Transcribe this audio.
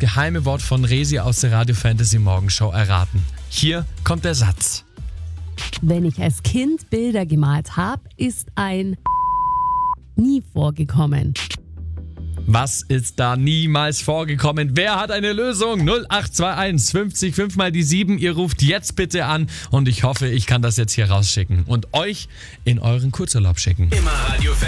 geheime Wort von Resi aus der Radio Fantasy Morgenshow erraten. Hier kommt der Satz. Wenn ich als Kind Bilder gemalt habe, ist ein nie vorgekommen. Was ist da niemals vorgekommen? Wer hat eine Lösung? 0821 50 5 mal die 7. Ihr ruft jetzt bitte an und ich hoffe, ich kann das jetzt hier rausschicken und euch in euren Kurzurlaub schicken. Immer Radio